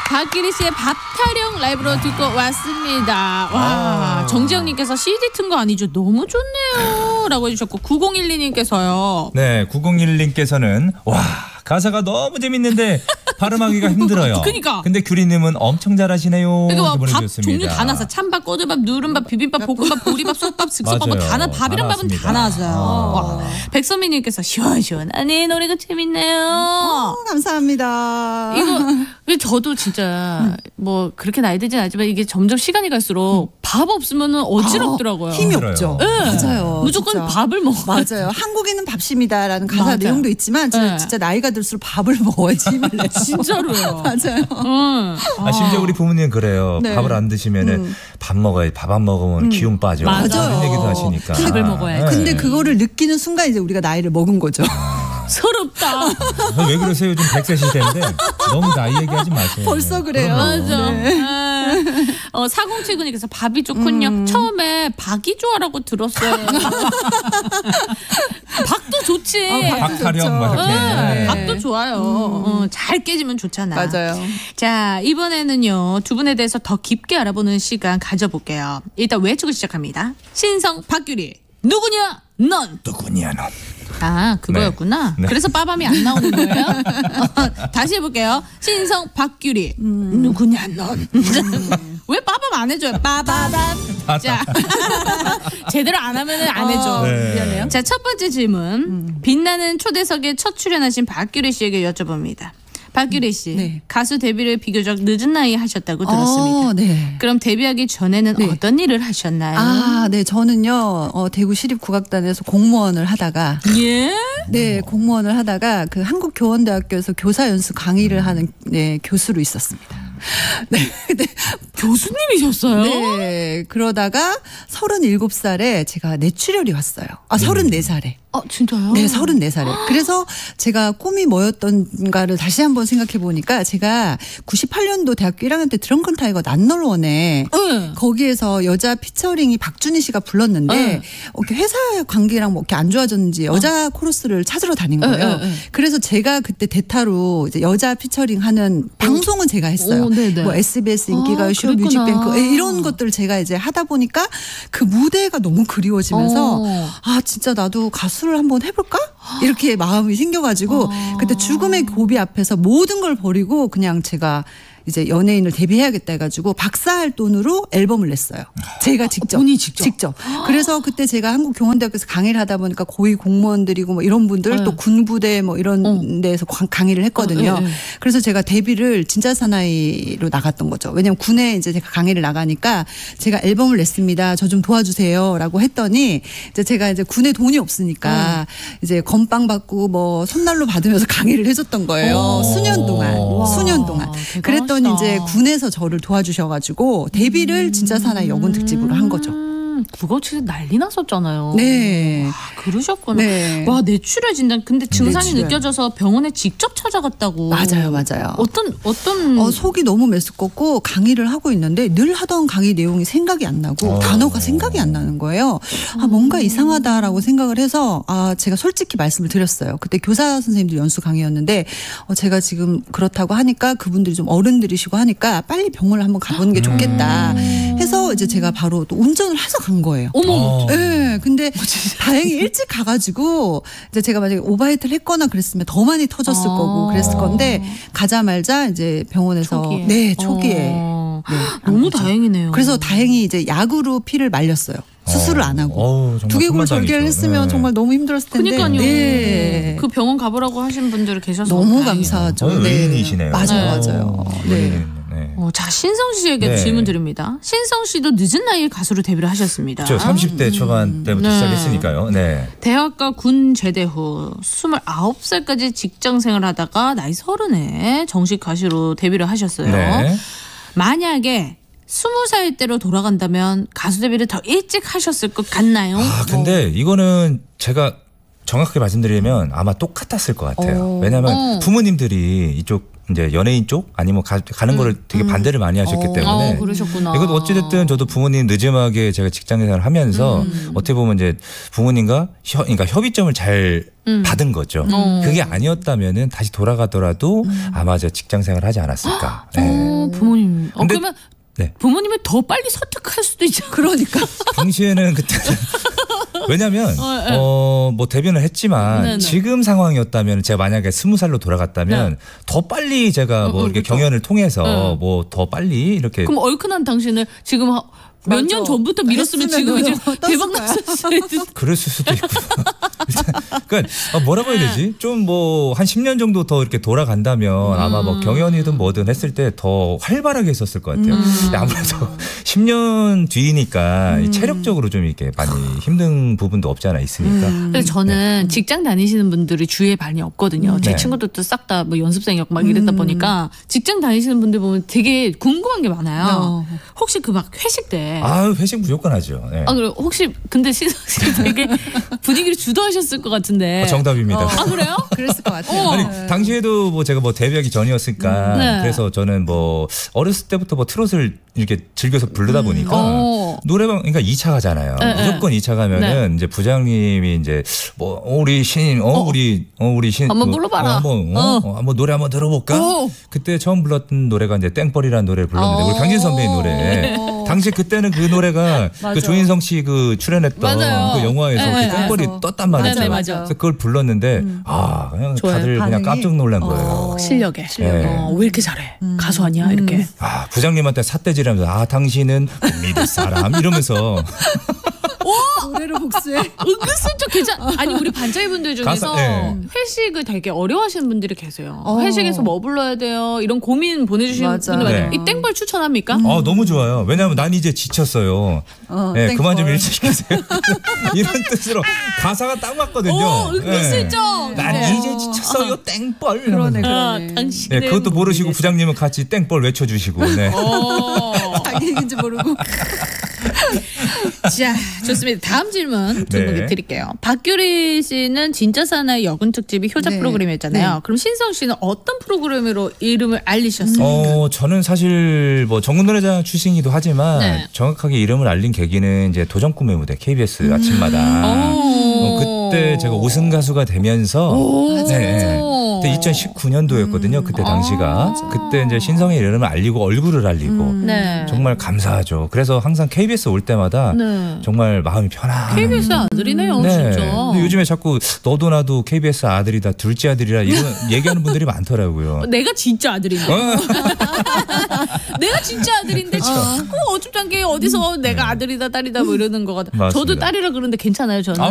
박규리 씨의 밥 타령 라이브로 듣고 왔습니다. 와, 정지영님께서 CD 튼 거 아니죠? 너무 좋네요 라고 해주셨고 9012님께서요. 네, 9011님께서는 와 가사가 너무 재밌는데 발음하기가 힘들어요. 그러니까. 근데 규리님은 엄청 잘하시네요. 이거 이렇게 밥 보내주셨습니다. 종류 다 나서 찬밥, 꼬들밥, 누른밥, 비빔밥, 볶음밥, 보리밥, 쑥밥, 즉석밥 뭐 맞아요. 다 밥이랑 다 밥은 다 나왔습니다. 나왔어요. 와. 백선미님께서 시원시원하네 노래가 재밌네요. 감사합니다. 이거 저도 진짜 뭐 그렇게 나이 들진 않지만 이게 점점 시간이 갈수록 밥 없으면은 어지럽더라고요. 힘이 힘들어요. 없죠. 네. 맞아요. 무조건 진짜. 밥을 먹어. 맞아요. 한국인은 밥심이다라는 가사 맞아요. 내용도 있지만 네. 진짜 나이가 들수록 밥을 먹어야지 힘을 내요. 진짜로요. 맞아요. 심지어 우리 부모님 그래요. 네. 밥을 안 드시면은 밥 먹어야지. 밥 안 먹으면 기운 빠져. 맞아요. 그런 얘기도 하시니까. 밥을 먹어야지. 네. 근데 그거를 느끼는 순간 이제 우리가 나이를 먹은 거죠. 서럽다. 왜 그러세요? 요즘 100세실 텐데 너무 나이 얘기하지 마세요. 벌써 그래요. 맞아. 네. 4079님께서 밥이 좋군요. 처음에 박이 좋아라고 들었어요. 박도 좋지. 박타령 막 이렇게. 네, 네. 밥도 좋아요. 잘 깨지면 좋잖아. 맞아요. 자, 이번에는요. 두 분에 대해서 더 깊게 알아보는 시간 가져볼게요. 일단 외치고 시작합니다. 신성 박규리. 누구냐? 넌. 누구냐 넌. 아, 그거였구나. 네. 그래서 빠밤이 안 나오는 거예요? 다시 해볼게요. 신성 박규리. 누구냐 넌. 왜 빠밤 안 해줘요? 빠밤. 자, 제대로 안 하면 안 해줘. 네. 미안해요. 자, 첫 번째 질문. 빛나는 초대석에 첫 출연하신 박규리 씨에게 여쭤봅니다. 박규리 씨, 네. 가수 데뷔를 비교적 늦은 나이에 하셨다고 들었습니다. 네. 그럼 데뷔하기 전에는 네. 어떤 일을 하셨나요? 아, 네. 저는요, 대구 시립국악단에서 공무원을 하다가, 예? 네, 공무원을 하다가 그 한국교원대학교에서 교사 연수 강의를 하는 네, 교수로 있었습니다. 네, 네. 교수님이셨어요? 네. 그러다가 37살에 제가 뇌출혈이 왔어요. 34살에. 진짜요? 네, 34살에. 그래서 제가 꿈이 뭐였던가를 다시 한번 생각해 보니까 제가 98년도 대학교 1학년 때 드렁큰 타이거 난널원에 응. 거기에서 여자 피처링이 박준희 씨가 불렀는데 응. 이렇게 회사 관계랑 뭐 이렇게 안 좋아졌는지 여자 코러스를 찾으러 다닌 거예요. 응. 그래서 제가 그때 대타로 이제 여자 피처링 하는 방송은 제가 했어요. 오, 네네. 뭐 SBS 인기가요, 쇼 그랬구나. 뮤직뱅크 이런 것들을 제가 이제 하다 보니까 그 무대가 너무 그리워지면서 진짜 나도 가수를 한번 해볼까? 이렇게 마음이 생겨가지고 그때 죽음의 고비 앞에서 모든 걸 버리고 그냥 제가 이제 연예인을 데뷔해야겠다 해가지고 박사할 돈으로 앨범을 냈어요. 제가 직접. 본인이 직접? 그래서 그때 제가 한국교원대학교에서 강의를 하다 보니까 고위 공무원들이고 뭐 이런 분들 또 군부대 뭐 이런 데서 강의를 했거든요. 그래서 제가 데뷔를 진짜 사나이로 나갔던 거죠. 왜냐하면 군에 이제 제가 강의를 나가니까 제가 앨범을 냈습니다. 저 좀 도와주세요라고 했더니 이제 제가 이제 군에 돈이 없으니까 이제 건빵 받고 뭐 손난로 받으면서 강의를 해줬던 거예요. 수년 동안. 대단하시다. 그랬더니 이제 군에서 저를 도와주셔가지고 데뷔를 진짜 사나이 여군 특집으로 한 거죠. 그거 진짜 난리 났었잖아요. 네. 그러셨구나. 네. 와, 뇌출혈 진단. 근데 증상이 뇌출혈. 느껴져서 병원에 직접 찾아갔다고. 맞아요. 어떤 속이 너무 메스껍고 강의를 하고 있는데 늘 하던 강의 내용이 생각이 안 나고 단어가 생각이 안 나는 거예요. 뭔가 이상하다라고 생각을 해서 제가 솔직히 말씀을 드렸어요. 그때 교사 선생님들 연수 강의였는데 제가 지금 그렇다고 하니까 그분들이 좀 어른들이시고 하니까 빨리 병원을 한번 가보는 게 좋겠다 해서 이제 제가 바로 또 운전을 해서 간 거예요. 어머. 네, 근데 다행히 일찍 가가지고 이제 제가 만약에 오버히트를 했거나 그랬으면 더 많이 터졌을 거고 그랬을 건데 가자마자 이제 병원에서 초기에. 초기에 네, 너무 다행이네요. 그래서 다행히 이제 약으로 피를 말렸어요. 수술을 안 하고 정말 두개골 절개를 천만다행이죠. 했으면 네. 정말 너무 힘들었을 텐데. 그러니까요. 네. 그 병원 가보라고 하신 분들이 계셔서 너무 다행이에요. 감사하죠. 의인이시네요. 맞아요. 네. 의인이네요. 네. 자, 신성 씨에게 네. 질문 드립니다. 신성 씨도 늦은 나이에 가수로 데뷔를 하셨습니다. 저 30대 초반 때부터 네. 시작했으니까요. 네. 대학과 군 제대 후 29살까지 직장 생활하다가 나이 30에 정식 가수로 데뷔를 하셨어요. 네. 만약에 20살 때로 돌아간다면 가수 데뷔를 더 일찍 하셨을 것 같나요? 근데 이거는 제가 정확하게 말씀드리면 아마 똑같았을 것 같아요. 왜냐하면 부모님들이 이쪽 이제 연예인 쪽 아니면 가는 거를 되게 반대를 많이 하셨기 때문에 그러셨구나. 이것도 어찌됐든 저도 부모님 늦음하게 제가 직장 생활을 하면서 어떻게 보면 이제 부모님과 그러니까 협의점을 잘 받은 거죠. 그게 아니었다면은 다시 돌아가더라도 아마 저 직장 생활을 하지 않았을까. 네. 부모님. 근데- 그러면 네. 부모님을 더 빨리 설득할 수도 있잖아. 그러니까. 당시에는 그때 왜냐면 뭐 데뷔는 했지만 네네. 지금 상황이었다면 제가 만약에 20살로 돌아갔다면 더 빨리 제가 뭐 이렇게 그렇죠. 경연을 통해서 뭐 더 빨리 이렇게 그럼 얼큰한 당신을 지금 몇 년 맞아. 전부터 밀었으면 지금 이제 했으면 대박 떴을 났을 텐데. 그랬을 수도 있고. 그러니까 뭐라고 해야 되지? 좀 뭐 한 10년 정도 더 이렇게 돌아간다면 아마 뭐 경연이든 뭐든 했을 때 더 활발하게 했었을 것 같아요. 근데 아무래도 10년 뒤니까 체력적으로 좀 이렇게 많이 힘든 부분도 없지 않아 있으니까. 그래서 저는 직장 다니시는 분들이 주위에 많이 없거든요. 제 네. 친구들도 싹 다 뭐 연습생이었고 막 이랬다 보니까 직장 다니시는 분들 보면 되게 궁금한 게 많아요. 혹시 그 막 회식 때 회식 무조건 하죠. 네. 그래 혹시 근데 신성 씨 되게 분위기를 주도하셨을 것 같은데. 정답입니다. 그래요? 그랬을 것 같아요. 아니 당시에도 뭐 제가 뭐 데뷔하기 전이었으니까 네. 그래서 저는 뭐 어렸을 때부터 뭐 트롯을 이렇게 즐겨서 부르다 보니까 노래방 그러니까 2차 가잖아요. 네, 무조건 2차 가면은 이제 부장님이 이제 뭐 우리 신 우리 신 한번 불러봐라. 한번 노래 한번 들어볼까? 그때 처음 불렀던 노래가 이제 땡벌이라는 노래를 불렀는데 우리 강진 선배의 노래. 당시 그때는 그 노래가 그 조인성 씨 그 출연했던 맞아요. 그 영화에서 네, 그 땡벌이 떴단 말이죠. 네, 맞아. 그래서 그걸 불렀는데 그냥 좋아요. 다들 그냥 반응이? 깜짝 놀란 거예요. 실력에. 네. 왜 이렇게 잘해? 가수 아니야? 이렇게. 부장님한테 삿대질하면서 당신은 믿을 사람 이러면서 노래로 복수해. 은근슬쩍 아니 우리 반짝이분들 중에서 네. 회식을 되게 어려워하시는 분들이 계세요. 회식에서 뭐 불러야 돼요? 이런 고민 보내주시는 맞아. 분들 많아요. 네. 이 땡벌 추천합니까? 너무 좋아요. 왜냐하면 난 이제 지쳤어요. 네, 그만 좀 일시키세요. 이런 뜻으로 가사가 딱 맞거든요. 은근슬쩍. 난 이제 지쳤어요. 땡벌. 그러네, 아, 그러네. 당신의 네, 그것도 모르시고 부장님은 같이 땡벌 외쳐주시고. 네. 자기 얘기인지 모르고. 자, 좋습니다. 다음 질문 두 네. 분께 드릴게요. 박규리 씨는 진짜 사나이 여군 특집이 효자 네. 프로그램이었잖아요. 그럼 신성 씨는 어떤 프로그램으로 이름을 알리셨습니까? 저는 사실 뭐 전국 노래자랑 출신이기도 하지만 네. 정확하게 이름을 알린 계기는 이제 도전 꿈의 무대 KBS 아침마다. 그때 제가 우승 가수가 되면서 네. 그때 2019년도였거든요. 그때 당시가 그때 이제 신성의 이름을 알리고 얼굴을 알리고 네. 정말 감사하죠. 그래서 항상 KBS 올 때마다 네. 정말 마음이 편안. KBS 아들이네요, 네. 진짜. 근데 요즘에 자꾸 너도 나도 KBS 아들이다, 둘째 아들이라 이런 얘기하는 분들이 많더라고요. 내가 진짜 아들인데. 내가 진짜 아들인데 자꾸 어줍잖게 어디서 내가 아들이다 딸이다 뭐 이러는 거 같아. 저도 맞습니다. 딸이라 그러는데 괜찮아요, 저는.